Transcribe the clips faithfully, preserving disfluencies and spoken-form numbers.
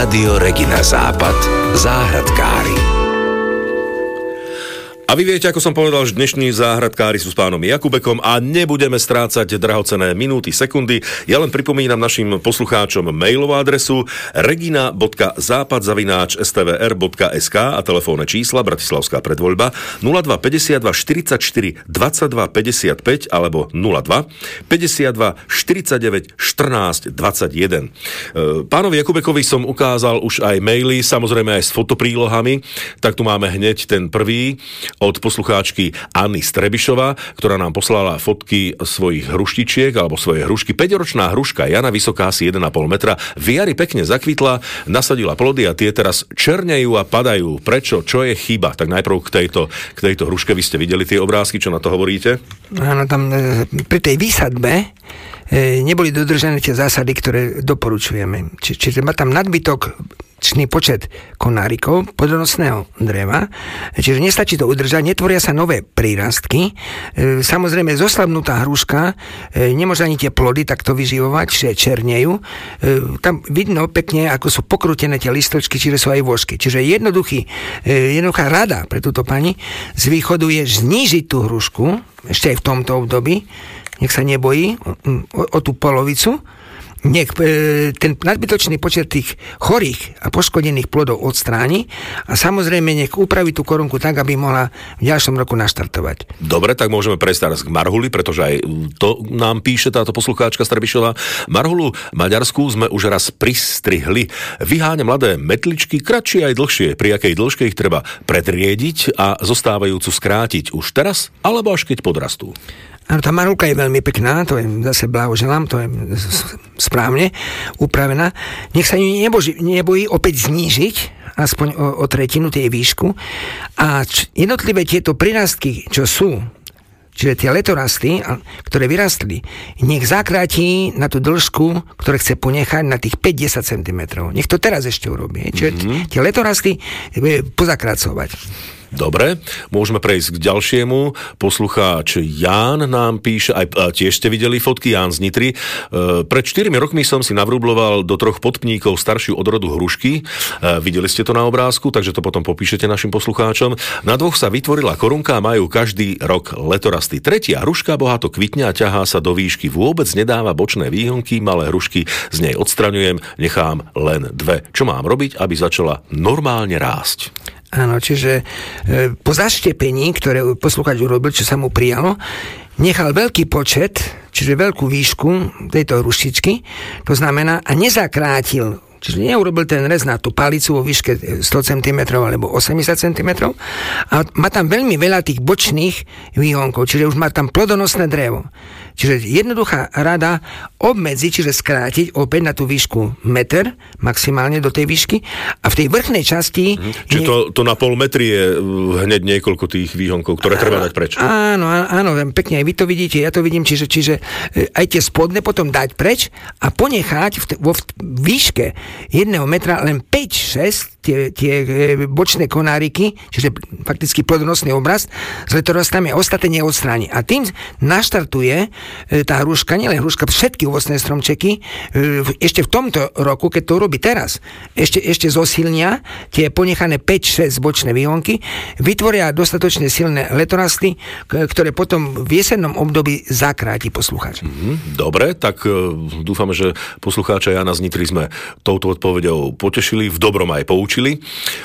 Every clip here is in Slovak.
Rádio Regina Západ. Záhradkári. A vy viete, ako som povedal, že dnešní záhradkári sú s pánom Jakubekom a nebudeme strácať drahocenné minúty, sekundy. Ja len pripomínam našim poslucháčom mailovú adresu regina bodka západ zavináč es té vé er bodka es ká a telefónne čísla Bratislavská predvoľba nula dva päťdesiatdva štyridsaťštyri dvadsaťdva päťdesiatpäť alebo nula dva päťdesiatdva štyridsaťdeväť štrnásť dvadsaťjeden. Pánovi Jakubekovi som ukázal už aj maily, samozrejme aj s fotoprílohami, tak tu máme hneď ten prvý od poslucháčky Anny Strebišova, ktorá nám poslala fotky svojich hruštičiek alebo svojej hrušky. päťročná hruška Jana, vysoká asi jeden a pol metra, v jari pekne zakvitla, nasadila plody a tie teraz černejú a padajú. Prečo? Čo je chyba? Tak najprv k tejto, k tejto hruške. Vy ste videli tie obrázky, čo na to hovoríte? Áno, tam pri tej výsadbe neboli dodržané tie zásady, ktoré doporučujeme. Či, čiže má tam nadbytok počet konárikov podonosného dreva, čiže nestačí to udržať, netvoria sa nové prírastky. Samozrejme, zoslabnutá hruška, nemôže ani tie plody takto vyživovať, že černejú. Tam vidno pekne, ako sú pokrútené tie listočky, čiže sú aj vôžky. Čiže jednoduchý, jednoduchá rada pre túto pani z východu je znížiť tú hrušku, ešte aj v tomto období, nech sa nebojí o, o, o tú polovicu, nech e, ten nadbytočný počet tých chorých a poškodených plodov odstráni a samozrejme nech upraví tú korunku tak, aby mohla v ďalšom roku naštartovať. Dobre, tak môžeme prejsť teraz k marhuli, pretože aj to nám píše táto poslucháčka Strebišová. Marhulu maďarskú sme už raz pristrihli. Vyháňa mladé metličky, kratšie aj dlhšie. Pri akej dĺžke ich treba predriediť a zostávajúcu skrátiť už teraz, alebo až keď podrastú? Áno, tá marhulka je veľmi pekná, to je zase blahoželám, to je správne upravená. Nech sa ju neboží, nebojí opäť znížiť, aspoň o, o tretinu tej výšku. A č- jednotlivé tieto prirastky, čo sú, čiže tie letorasty, ktoré vyrastli, nech zakráti na tú dĺžku, ktoré chce ponechať na tých päť až desať centimetrov. Nech to teraz ešte urobí. Čiže mm-hmm. tie letorasty pozakracovať. Dobre, môžeme prejsť k ďalšiemu. Poslucháč Ján nám píše, aj tiež ste videli fotky, Ján z Nitry. E, pred štyrmi rokmi som si navrubloval do troch podpníkov staršiu odrodu hrušky. E, videli ste to na obrázku, takže to potom popíšete našim poslucháčom. Na dvoch sa vytvorila korunka a majú každý rok letorasty. Tretia hruška bohato kvitne a ťahá sa do výšky. Vôbec nedáva bočné výhonky, malé hrušky z nej odstraňujem, nechám len dve. Čo mám robiť, aby začala normálne rásť? Áno, čiže e, po zaštepení, ktoré poslucháč urobil, čo sa mu prijalo, nechal veľký počet, čiže veľkú výšku tejto hruštičky, to znamená, a nezakrátil, čiže neurobil ten rez na tú palicu vo výške sto centimetrov alebo osemdesiat centimetrov a má tam veľmi veľa tých bočných výhonkov, čiže už má tam plodonosné drevo. Čiže jednoduchá rada obmedziť, čiže skrátiť opäť na tú výšku meter, maximálne do tej výšky a v tej vrchnej časti... Mhm. Čiže to, to na pol metri je hneď niekoľko tých výhonkov, ktoré áno, treba dať preč. Áno, áno, pekne aj vy to vidíte, ja to vidím, čiže, čiže aj tie spodne potom dať preč a ponechať v, vo v výške jedného metra len päť šesť tie, tie bočné konáriky, čiže fakticky plodonosný obraz s letorastami a ostatné neodstráni. A tým naštartuje tá hruška, nielen hruška, všetky ovocné stromčeky, ešte v tomto roku, keď to robí teraz, ešte, ešte zosilnia tie ponechané päť šesť bočné výhonky, vytvoria dostatočne silné letorasty, ktoré potom v jesennom období zakráti poslucháč. Mm, dobre, tak dúfame, že poslucháča Jana z Nitry sme touto odpoveďou potešili, v dobrom aj poučili.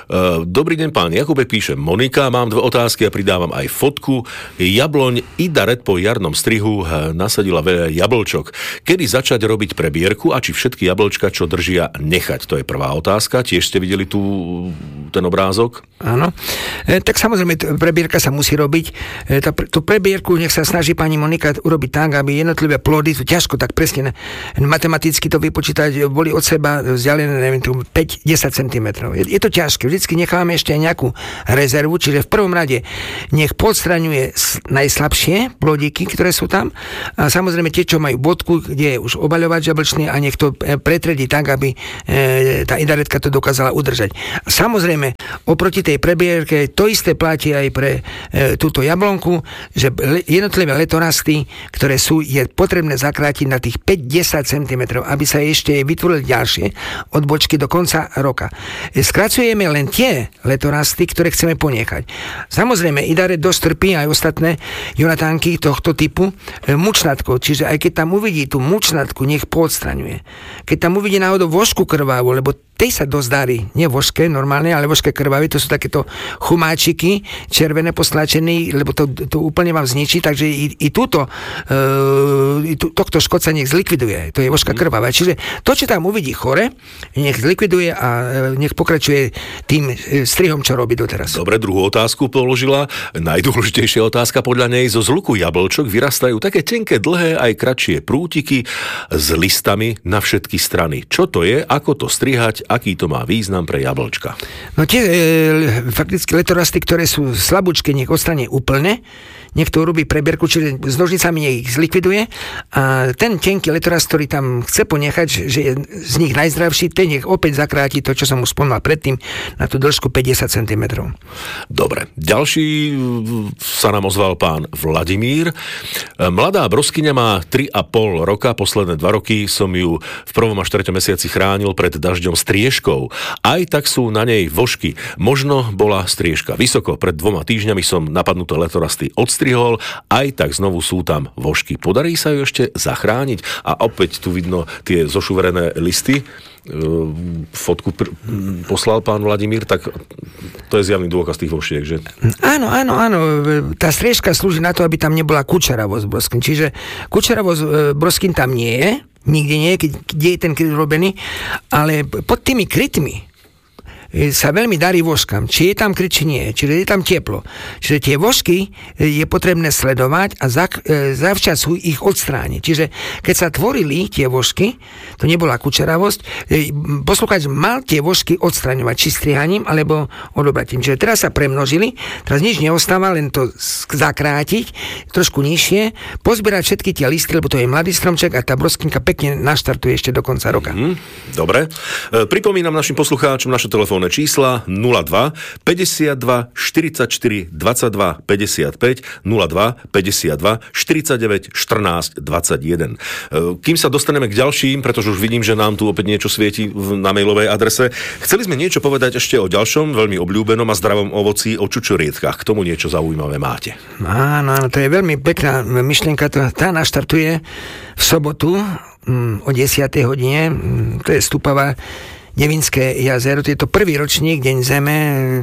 Dobrý deň, pán Jakubek, píše Monika, mám dve otázky a pridávam aj fotku. Jabloň Ida Red po jarnom strihu nasadila veľa jablčok. Kedy začať robiť prebierku a či všetky jablčka, čo držia, nechať? To je prvá otázka. Tiež ste videli tu ten obrázok? Áno. E, tak samozrejme, prebierka sa musí robiť. E, tá, tú prebierku nech sa snaží pani Monika urobiť tak, aby jednotlivé plody, to ťažko tak presne matematicky to vypočítať, boli od seba vzdialené, neviem, päť až desať centimetrov. Je to ťažké. Vždycky nechávame ešte aj nejakú rezervu, čiže v prvom rade nech podstraňuje najslabšie plodíky, ktoré sú tam. A samozrejme tie, čo majú bodku, kde je už obaľovač jablčný, a nech to pretredí tak, aby e, tá idaretka to dokázala udržať. A samozrejme, oproti tej prebierke to isté platí aj pre e, túto jablonku, že jednotlivé letorasty, ktoré sú, je potrebné zakrátiť na tých päť až desať centimetrov, aby sa ešte vytvorili ďalšie odbočky do konca roka. Skracujeme len tie letorasty, ktoré chceme ponechať. Samozrejme, idaret dosť trpí aj ostatné jonatánky tohto typu mučnatkou, čiže aj keď tam uvidí tú mučnatku, nech poodstraňuje. Keď tam uvidí náhodou vošku krvavú, lebo tej sa dosť darí, nie voške normálne, ale voške krvavé, to sú takéto chumáčiky, červené postlačené, lebo to, to úplne vám zničí, takže i, i túto, e, to, tohto škodca nech zlikviduje, to je voška krvavá. Čiže to, čo tam uvidí chore, nech zlikviduje a nech pokračuje tým strihom, čo robí doteraz. Dobre, druhú otázku položila. Najdôležitejšia otázka podľa nej: zo zluku jablčok vyrastajú také tenké, dlhé aj kratšie prútiky s listami na všetky strany. Čo to je, ako to strihať, aký to má význam pre jablčka? No tie e, fakticky letorasty, ktoré sú slabúčke, nech odstrane úplne, nech to urobí prebierku, čiže s nožnicami nech ich zlikviduje, a ten tenký letorast, ktorý tam chce ponechať, že je z nich najzdravší, ten nech opäť zakráti to, čo som už spomínal predtým, na tú dĺžku päť až desať centimetrov. Dobre. Ďalší sa nám ozval pán Vladimír. Mladá broskyňa má tri a pol roka, posledné dva roky som ju v prvom až treťom mesiaci chránil pred dažďom striežkou. Aj tak sú na nej vožky. Možno bola striežka vysoko. Pred dvoma týždňami som napadnuté letorasty odstrihol, aj tak znovu sú tam vožky. Podarí sa ju ešte zachrániť? A opäť tu vidno tie zošuverené listy. Fotku pr- poslal pán Vladimír, tak to je zjavný dôkaz tých vošiek, že? Áno, áno, áno. Tá striežka slúži na to, aby tam nebola kučeravosť broskyn. Čiže kučeravosť broskyn tam nie je, nikde nie je, kde je ten kryt robený, ale pod tými krytmi sa veľmi darí vožkám, či je tam kryt, či nie, čiže je tam teplo. Čiže tie vožky je potrebné sledovať a zavčasu ich odstrániť. Čiže keď sa tvorili tie vožky, to nebola kučeravosť, poslucháč mal tie vožky odstraňovať, či strihaním, alebo odobratím. Čiže teraz sa premnožili, teraz nič neostáva, len to zakrátiť, trošku nižšie, pozbierať všetky tie listy, lebo to je mladý stromček a tá broskynka pekne naštartuje ešte do konca roka. Mm, dobre. E, pripomínam našim poslucháčom naše telefónne čísla nula dva päťdesiatdva štyridsaťštyri dvadsaťdva päťdesiatpäť, nula dva päťdesiatdva štyridsaťdeväť štrnásť dvadsaťjeden. Kým sa dostaneme k ďalším, pretože už vidím, že nám tu opäť niečo svieti na mailovej adrese, chceli sme niečo povedať ešte o ďalšom veľmi obľúbenom a zdravom ovoci, o čučorietkach. K tomu niečo zaujímavé máte. Áno, áno, to je veľmi pekná myšlienka. Tá naštartuje v sobotu o desiatej hodine. To je Stupava Nevinské jazero, to je to prvý ročník, Deň Zeme,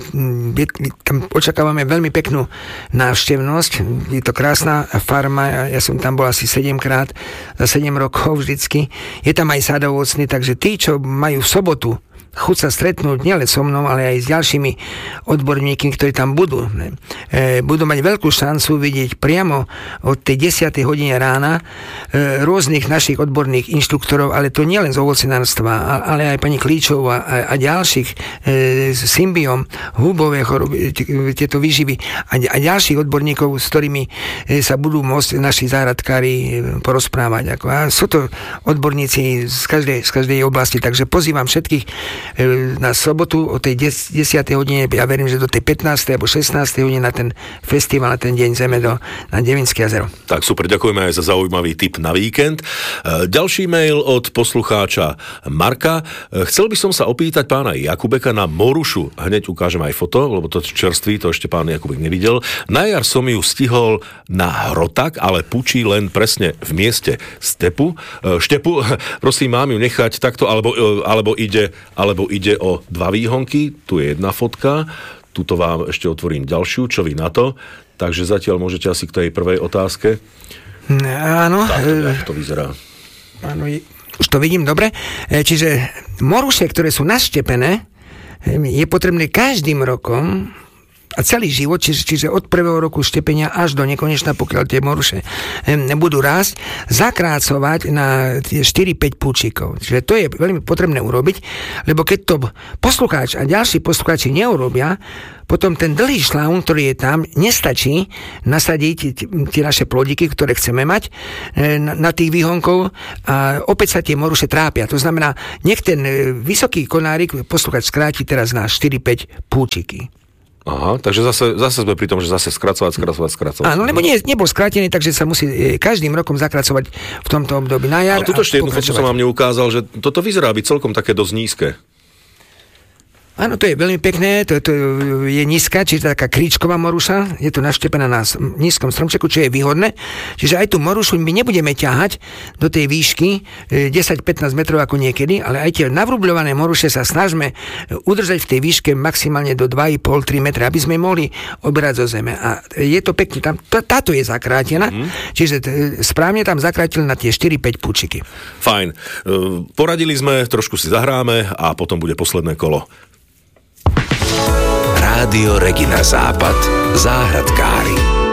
tam očakávame veľmi peknú návštevnosť, je to krásna farma, ja som tam bol asi sedemkrát za sedem rokov vždycky, je tam aj sadovocný, takže tí, čo majú v sobotu chuť sa stretnúť nielen so mnou, ale aj s ďalšími odborníkmi, ktorí tam budú. E, budú mať veľkú šancu vidieť priamo od tej desiatej hodine rána e, rôznych našich odborných inštruktorov, ale to nielen z ovocinárstva, ale aj pani Klíčová a, a ďalších e, symbiom, hubové choroby, tieto výživy a, a ďalších odborníkov, s ktorými e, sa budú môcť naši záhradkári e, porozprávať. Ako. A sú to odborníci z každej, z každej oblasti, takže pozývam všetkých na sobotu o tej desiatej hodine, ja verím, že do tej pätnástej alebo šestnástej hodine na ten festival, na ten Deň Zeme do, na Devinské jazero. Tak super, ďakujeme aj za zaujímavý tip na víkend. Ďalší mail od poslucháča Marka. Chcel by som sa opýtať pána Jakubeka na morušu. Hneď ukážem aj foto, lebo to čerství, to ešte pán Jakubek nevidel. Na jar som ju stihol na hrotak, ale pučí len presne v mieste stepu. Štepu, prosím, mám ju nechať takto, alebo, alebo ide alebo ide o dva výhonky, tu je jedna fotka, tuto vám ešte otvorím ďalšiu, čo vy na to, takže zatiaľ môžete asi k tej prvej otázke. Áno. Takto nejak to vyzerá. Áno, už to vidím dobre. Čiže moruše, ktoré sú naštepené, je potrebné každým rokom a celý život, čiže, čiže od prvého roku štepenia až do nekonečna, pokiaľ tie moruše budú rásť, zakrácovať na štyri päť púčikov. Čiže to je veľmi potrebné urobiť, lebo keď to poslucháč a ďalší poslucháči neurobia, potom ten dlhý šlaún, ktorý je tam, nestačí nasadiť tie naše plodiky, ktoré chceme mať na, na tých výhonkov a opäť sa tie moruše trápia. To znamená, nech ten vysoký konárik poslucháč skráti teraz na štyri päť púčiky. Aha, takže zase, zase sme pri tom, že zase skracovať, skracovať, skracovať. Áno, lebo nie, nebol skrátený, takže sa musí každým rokom zakracovať v tomto období na jar. A tuto ešte jednu fotu som vám neukázal, že toto vyzerá byť celkom také dosť nízke. Áno, to je veľmi pekné, to, to je nízka, čiže taká kríčková moruša, je to naštepená na nízkom stromčeku, čo je výhodné. Čiže aj tú morušu my nebudeme ťahať do tej výšky desať pätnásť metrov ako niekedy, ale aj tie navrubľované moruše sa snažíme udržať v tej výške maximálne do dva i pol až tri metre, aby sme mohli obrať zo zeme. A je to pekne, tam, táto je zakrátená, mm. čiže správne tam zakrátil na tie štyri päť púčiky. Fajn. Poradili sme, trošku si zahráme a potom bude posledné kolo. Rádio Regina Západ. Záhradkári.